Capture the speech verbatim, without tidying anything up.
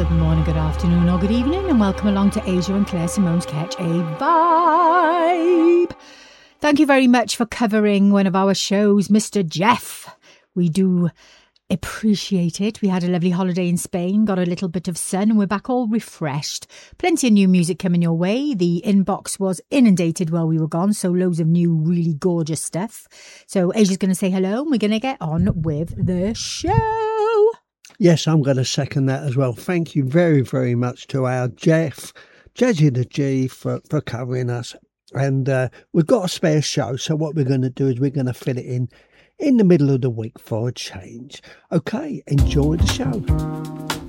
morning, good afternoon or good evening, and welcome along to Asia and Claire Simone's Catch a Vibe. Thank you very much for covering one of our shows, Mister Jeff. We do appreciate it. We had a lovely holiday in Spain, got a little bit of sun, and we're back all refreshed. Plenty of new music coming your way. The inbox was inundated while we were gone, so loads of new, really gorgeous stuff. So Asia's going to say hello, and we're going to get on with the show. Yes, I'm going to second that as well. Thank you very, very much to our Jeff, Jazzy the G, for, for covering us. And uh, we've got a spare show, so what we're going to do is we're going to fit it in in the middle of the week for a change. Okay, enjoy the show.